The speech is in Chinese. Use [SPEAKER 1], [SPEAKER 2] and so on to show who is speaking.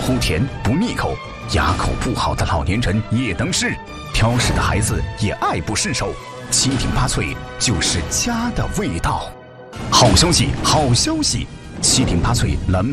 [SPEAKER 1] 齁甜不腻口，牙口不好的老年人也能吃，挑食的孩子也爱不释手。7鼎8萃就是家的味道。好消息，好消息！7鼎8萃蓝。